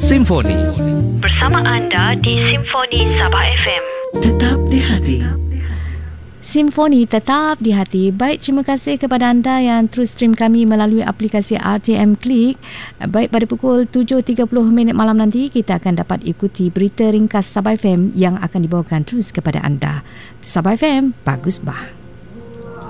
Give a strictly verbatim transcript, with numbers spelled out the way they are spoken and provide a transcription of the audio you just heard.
Simfoni. Bersama anda di Simfoni Sabah F M. Tetap di hati. Simfoni tetap di hati. Baik, terima kasih kepada anda yang terus stream kami melalui aplikasi R T M Click. Baik, pada pukul tujuh tiga puluh minit malam nanti kita akan dapat ikuti berita ringkas Sabah F M yang akan dibawakan terus kepada anda. Sabah F M, bagus bah.